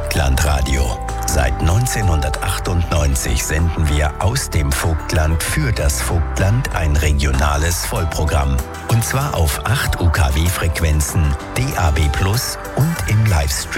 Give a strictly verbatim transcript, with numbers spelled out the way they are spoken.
Vogtlandradio. Seit neunzehnhundertachtundneunzig senden wir aus dem Vogtland für das Vogtland ein regionales Vollprogramm. Und zwar auf acht U K W-Frequenzen, D A B plus und im Livestream.